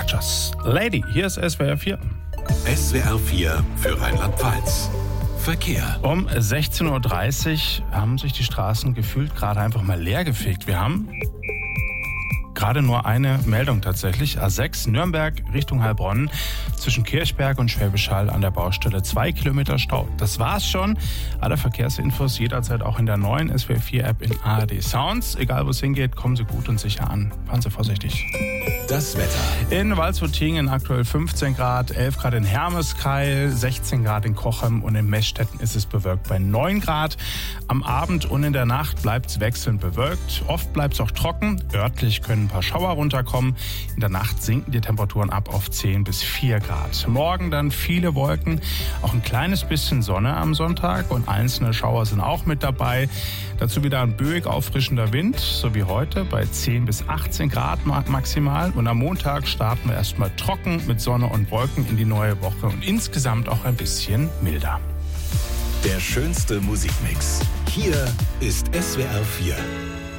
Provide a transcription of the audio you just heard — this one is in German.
Rogers. Lady, hier ist SWR 4. SWR 4 für Rheinland-Pfalz. Verkehr. Um 16.30 Uhr haben sich die Straßen gefühlt gerade einfach mal leergefegt. Wir haben gerade nur eine Meldung tatsächlich. A6 Nürnberg Richtung Heilbronn zwischen Kirchberg und Schwäbisch Hall an der Baustelle 2 Kilometer Stau. Das war's schon. Alle Verkehrsinfos jederzeit auch in der neuen SWR 4 App in ARD Sounds. Egal wo es hingeht, kommen Sie gut und sicher an. Fahren Sie vorsichtig. Das Wetter. In Waldshut-Tiengen aktuell 15 Grad, 11 Grad in Hermeskeil, 16 Grad in Cochem und in Meschstetten ist es bewölkt bei 9 Grad. Am Abend und in der Nacht bleibt es wechselnd bewölkt. Oft bleibt es auch trocken. Örtlich können ein paar Schauer runterkommen. In der Nacht sinken die Temperaturen ab auf 10 bis 4 Grad. Morgen dann viele Wolken, auch ein kleines bisschen Sonne am Sonntag und einzelne Schauer sind auch mit dabei. Dazu wieder ein böig auffrischender Wind, so wie heute bei 10 bis 18 Grad maximal. Und am Montag starten wir erstmal trocken mit Sonne und Wolken in die neue Woche und insgesamt auch ein bisschen milder. Der schönste Musikmix. Hier ist SWR 4.